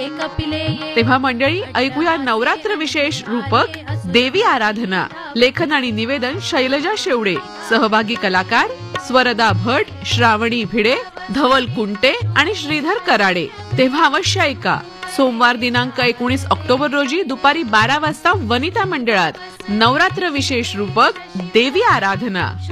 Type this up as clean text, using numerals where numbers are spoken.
तेव्हा मंडळी ऐकूया नवरात्र विशेष रूपक देवी आराधना. लेखन आणि निवेदन शैलजा शेवडे. सहभागी कलाकार स्वरदा भट, श्रावणी भिडे, धवल कुंटे आणि श्रीधर कराडे. तेव्हा अवश्य ऐका. सोमवार दिनांक 19 ऑक्टोबर रोजी दुपारी 12 वाजता वनिता मंडळात नवरात्र विशेष रूपक देवी आराधना.